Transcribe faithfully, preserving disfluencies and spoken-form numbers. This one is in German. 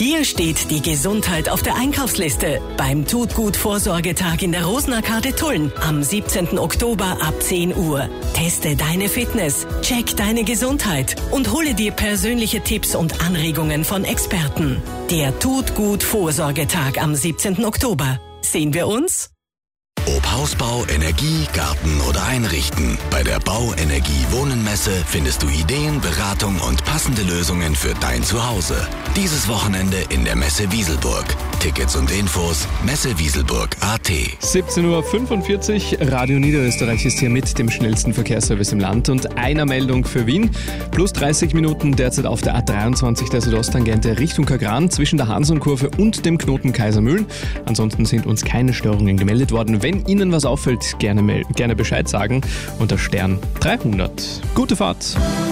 Hier steht die Gesundheit auf der Einkaufsliste. Beim Tut-Gut-Vorsorgetag in der Rosenarkade Tulln am siebzehnten Oktober ab zehn Uhr. Teste deine Fitness, check deine Gesundheit und hole dir persönliche Tipps und Anregungen von Experten. Der Tut-Gut-Vorsorgetag am siebzehnten Oktober. Sehen wir uns? Ob Hausbau, Energie, Garten oder Einrichten. Bei der Bauenergie-Wohnen-Messe findest du Ideen, Beratung und passende Lösungen für dein Zuhause. Dieses Wochenende in der Messe Wieselburg. Tickets und Infos messewieselburg punkt a t. siebzehn Uhr fünfundvierzig, Radio Niederösterreich ist hier mit dem schnellsten Verkehrsservice im Land und einer Meldung für Wien. Plus dreißig Minuten derzeit auf der A dreiundzwanzig der Südosttangente Richtung Kagran zwischen der Hansonkurve und dem Knoten Kaisermühlen. Ansonsten sind uns keine Störungen gemeldet worden. Wenn Ihnen was auffällt, gerne, gerne Bescheid sagen unter Stern dreihundert. Gute Fahrt!